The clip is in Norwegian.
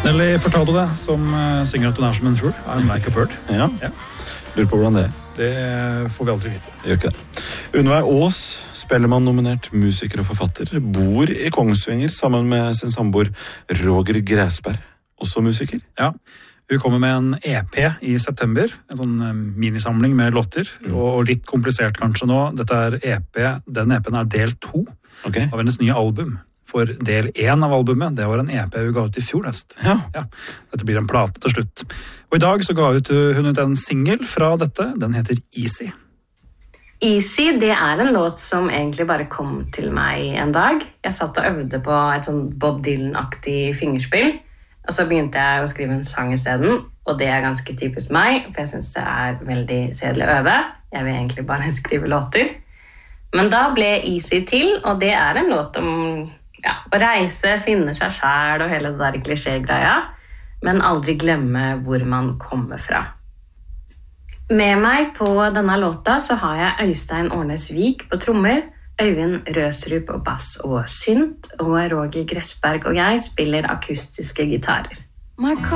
Nelly Furtado det, som synger at hun som en fugl. I'm like a bird. Ja. Lurer på hvordan det er. Det får vi aldri vite. Gjør ikke det. Unnveig Aas, Spellemann nominert musiker og forfatter, bor i Kongsvinger sammen med sin samboer Roger Græsberg, også musiker. Ja, hun kommer med en EP i september, en sånn minisamling med låter, og litt komplisert kanskje nå. Dette er EP, den EPen er del 2 av hennes nye album. For del 1 av albumet, det var en EP hun ga ut i fjor høst. Ja. Dette blir en plate til slutt. Og i dag så ga hun ut en single fra dette, den heter Easy. Easy, det er en låt som egentlig bare kom til meg en dag. Jeg satt og øvde på et sånn Bob Dylan-aktig fingerspill, og så begynte jeg å skrive en sang i stedet, og det er ganske typisk meg, for jeg synes det er veldig kjedelig å øve. Jeg vil egentlig bare skrive låter. Men da ble Easy til, og det er en låt om å reise, finne seg selv og hele det der klisjégreia, men aldri glemme hvor man kommer fra. Med meg på denne låta så har jeg Øystein Årnes Vik på trommer, Øyvind Røsrup på bass og synt, og Roger Græsberg og jeg spiller akustiske gitarer.